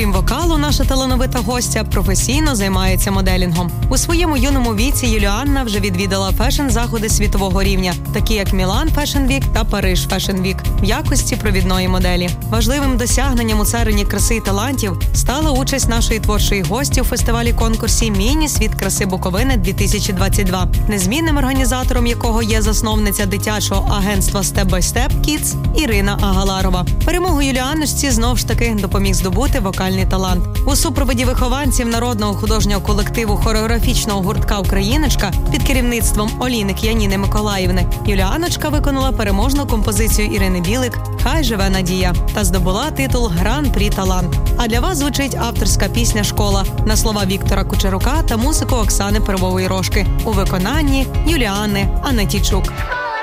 Окрім вокалу, наша талановита гостя професійно займається моделінгом. У своєму юному віці Юліанна вже відвідала фешн-заходи світового рівня, такі як Мілан Fashion Week та Париж Fashion Week, в якості провідної моделі. Важливим досягненням у царині краси і талантів стала участь нашої творчої гості у фестивалі-конкурсі «Міні-світ краси Буковини-2022», незмінним організатором якого є засновниця дитячого агентства Step by Step Kids Ірина Агаларова. Перемогу Юліаночці знов ж таки допоміг здобути вокальний талант. У супроводі вихованців народного художнього колективу хореографічного гуртка «Україночка» під керівництвом Оліник Яніни Миколаївни Юліаночка виконала переможну композицію Ірини Білик «Хай живе Надія» та здобула титул «Гран-прі Талант». А для вас звучить авторська пісня «Школа» на слова Віктора Кучерука та музику Оксани Первової Рожки у виконанні Юліани Анатійчук.